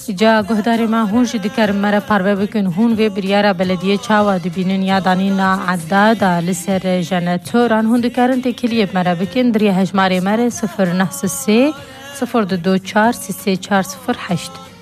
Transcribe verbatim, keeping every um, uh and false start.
جا گهدار ما هونش دکر مرا پروا بکن هون و بریارا بلدیه چاوا دبینن یادانی نا عدادا لسر جنتوران هون دکرن تکلیه مرا بکن دری هجماری مرا صفر نه سه صفر دو چار سه سه چار صفر هشت.